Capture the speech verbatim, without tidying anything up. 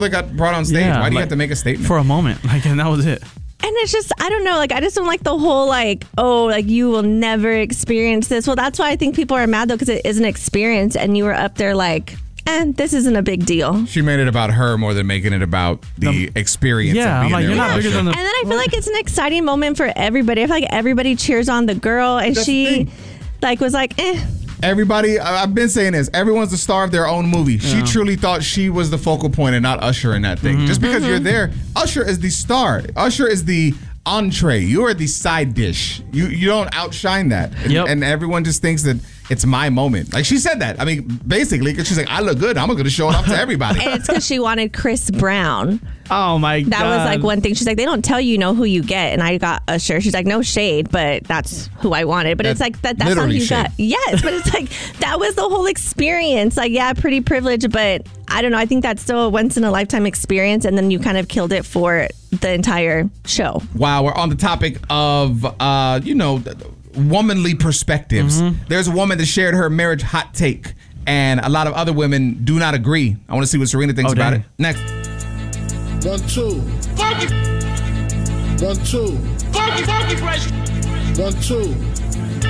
They got brought on stage. Yeah, Why do you like, have to make a statement? For a moment. Like, and that was it. And it's just, I don't know, like, I just don't like the whole, like, oh, like, you will never experience this. Well, that's why I think people are mad, though, because it is an experience, and you were up there like, eh, this isn't a big deal. She made it about her more than making it about the um, experience yeah, of being I'm like, there you're not bigger than the... And then I feel like it's an exciting moment for everybody. I feel like everybody cheers on the girl, and that's she, like, was like, eh. Everybody, I've been saying this, everyone's the star of their own movie. Yeah. She truly thought she was the focal point and not Usher in that thing. Mm-hmm. Just because mm-hmm. you're there, Usher is the star. Usher is the entree. You are the side dish. You you don't outshine that. And, yep. and everyone just thinks that it's my moment. Like she said that. I mean, basically, because she's like, I look good. I'm going to show it off to everybody. And it's because she wanted Chris Brown. Oh, my God. That was like one thing. She's like, they don't tell you, you know who you get. And I got Usher. She's like, no shade, but that's who I wanted. But that's it's like, that, that's not who you shade. Got. Yes, but it's like, that was the whole experience. Like, yeah, pretty privileged, but I don't know. I think that's still a once in a lifetime experience. And then you kind of killed it for the entire show. Wow. We're on the topic of, uh, you know, womanly perspectives. Mm-hmm. There's a woman that shared her marriage hot take, and a lot of other women do not agree. I want to see what Serena thinks oh, about dang. It. Next. One, two. Funky. One, two. Funky, funky fresh. One, two.